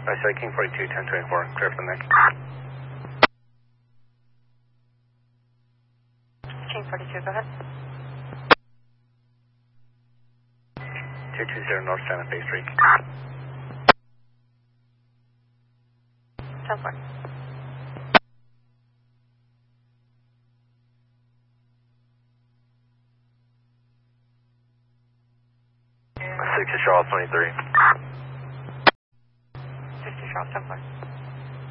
sorry, King 42, 1024, clear from there. King 42, go ahead. 220 North Santa Fe Street. 10-4. 60 Charles 23. 60 Charles, 10-4.